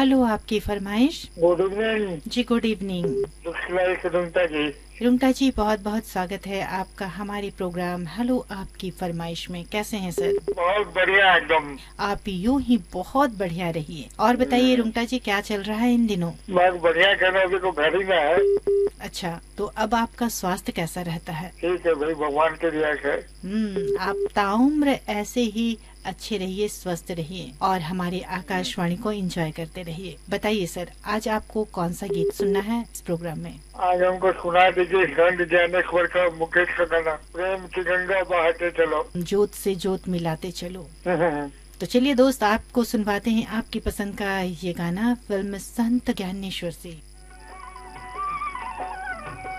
Hello, आपकी फरमाइश। Good evening. जी good evening. Rungta जी। रुंगटा जी, बहुत बहुत स्वागत है आपका हमारे प्रोग्राम हेलो आपकी फरमाइश में। कैसे हैं सर? बहुत बढ़िया एकदम। आप यूं ही बहुत बढ़िया रहिए। और बताइए रुंगटा जी, क्या चल रहा है इन दिनों? बहुत बढ़िया कहना, अभी तो घर ही में है। अच्छा, तो अब आपका स्वास्थ्य कैसा रहता है? ठीक है भाई, भगवान के रिया है। आप ताउम्र ऐसे ही अच्छे रहिए, स्वस्थ रहिए और हमारे आकाशवाणी को एंजॉय करते रहिए। बताइए सर, आज आपको कौन सा गीत सुनना है इस प्रोग्राम में? आज हमको सुना दीजिए गंध ज्ञानेश्वर का मुकेश का गाना, प्रेम की गंगा बहाते चलो, जोत से जोत मिलाते चलो। तो चलिए दोस्त, आपको सुनवाते हैं आपकी पसंद का ये गाना फिल्म संत ज्ञानेश्वर से।